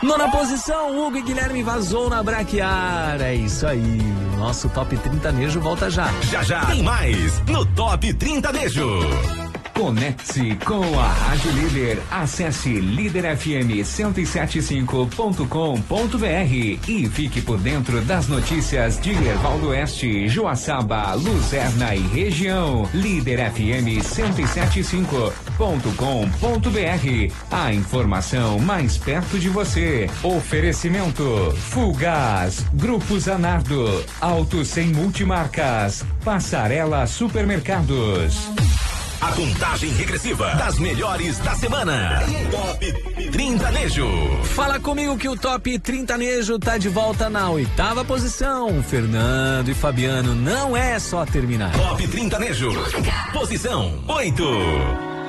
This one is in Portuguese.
Nona posição, Hugo e Guilherme Vazou na Braquiar. É isso aí, o nosso Top 30 Nejo volta já. Já tem mais no Top 30 Nejo. Conecte-se com a Rádio Líder. Acesse liderfm1075.com.br e fique por dentro das notícias de Erval do Oeste, Joaçaba, Luzerna e região. liderfm1075.com.br. A informação mais perto de você. Oferecimento Fulgaz, Grupo Zanardo, Auto Sem Multimarcas, Passarela Supermercados. A contagem regressiva das melhores da semana. Top 30 Nejo. Fala comigo que o Top 30 Nejo tá de volta na 8ª posição. Fernando e Fabiano, não é só terminar. Top 30 Nejo. Posição 8.